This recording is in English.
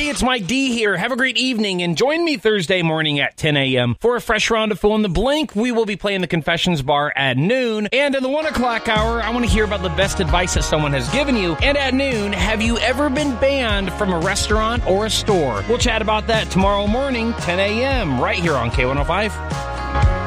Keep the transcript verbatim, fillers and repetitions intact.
Hey, it's Mike D here. Have a great evening and join me Thursday morning at ten a.m. for a fresh round of Fill in the Blank. We will be playing the Confessions Bar at noon. And in the one o'clock hour, I want to hear about the best advice that someone has given you. And at noon, have you ever been banned from a restaurant or a store? We'll chat about that tomorrow morning, ten a.m. right here on K one oh five.